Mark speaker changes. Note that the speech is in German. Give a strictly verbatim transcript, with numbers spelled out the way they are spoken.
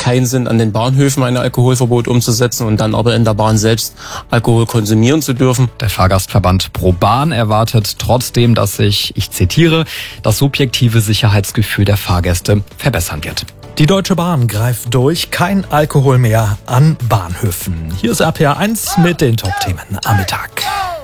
Speaker 1: keinen Sinn, an den Bahnhöfen ein Alkoholverbot umzusetzen und dann aber in der Bahn selbst Alkohol konsumieren zu dürfen.
Speaker 2: Der Fahrgastverband ProBahn erwartet trotzdem, dass sich, ich zitiere, das subjektive Sicherheitsgefühl der Fahrgäste verbessern wird.
Speaker 3: Die Deutsche Bahn greift durch, kein Alkohol mehr an Bahnhöfen. Hier ist R P R eins mit den Top-Themen am Mittag.